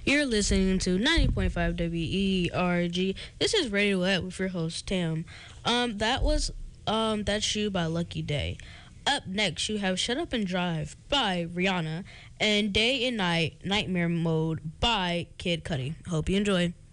You're listening to 90.5 WERG. This is Radio At with your host Tam. That was That's You by Lucky Day. Up next, you have Shut Up and Drive by Rihanna and Day and Night Nightmare Mode by Kid Cudi. Hope you enjoy.